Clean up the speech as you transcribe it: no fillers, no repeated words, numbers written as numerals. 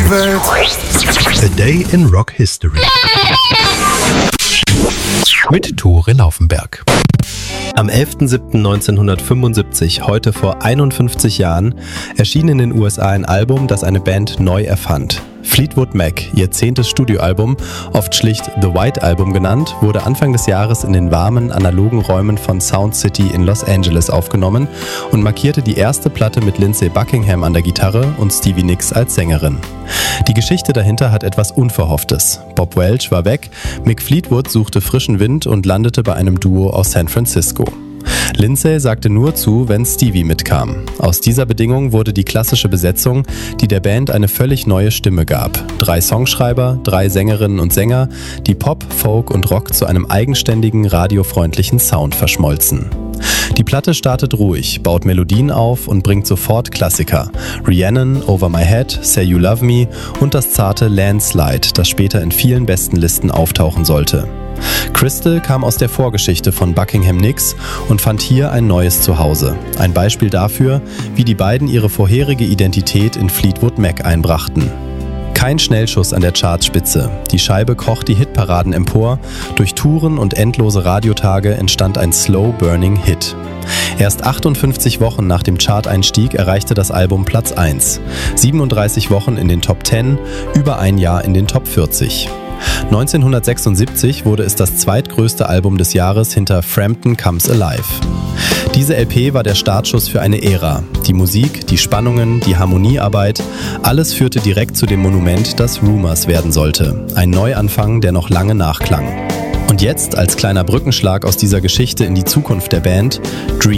Musikwelt. A Day in Rock History. Mit Tore Laufenberg. Am 11.07.1975, heute vor 51 Jahren, erschien in den USA ein Album, das eine Band neu erfand. Fleetwood Mac, ihr 10. Studioalbum, oft schlicht The White Album genannt, wurde Anfang des Jahres in den warmen, analogen Räumen von Sound City in Los Angeles aufgenommen und markierte die erste Platte mit Lindsey Buckingham an der Gitarre und Stevie Nicks als Sängerin. Die Geschichte dahinter hat etwas Unverhofftes. Bob Welch war weg, Mick Fleetwood suchte frischen Wind und landete bei einem Duo aus San Francisco. Lindsey sagte nur zu, wenn Stevie mitkam. Aus dieser Bedingung wurde die klassische Besetzung, die der Band eine völlig neue Stimme gab. 3 Songschreiber, 3 Sängerinnen und Sänger, die Pop, Folk und Rock zu einem eigenständigen, radiofreundlichen Sound verschmolzen. Die Platte startet ruhig, baut Melodien auf und bringt sofort Klassiker. Rhiannon, Over My Head, Say You Love Me und das zarte Landslide, das später in vielen Bestenlisten auftauchen sollte. Crystal kam aus der Vorgeschichte von Buckingham Nicks und fand hier ein neues Zuhause. Ein Beispiel dafür, wie die beiden ihre vorherige Identität in Fleetwood Mac einbrachten. Kein Schnellschuss an der Chartspitze. Die Scheibe kroch die Hitparaden empor. Durch Touren und endlose Radiotage entstand ein Slow-Burning-Hit. Erst 58 Wochen nach dem Charteinstieg erreichte das Album Platz 1. 37 Wochen in den Top 10, über ein Jahr in den Top 40. 1976 wurde es das zweitgrößte Album des Jahres hinter Frampton Comes Alive. Diese LP war der Startschuss für eine Ära. Die Musik, die Spannungen, die Harmoniearbeit, alles führte direkt zu dem Monument, das Rumours werden sollte. Ein Neuanfang, der noch lange nachklang. Und jetzt, als kleiner Brückenschlag aus dieser Geschichte in die Zukunft der Band, Dream.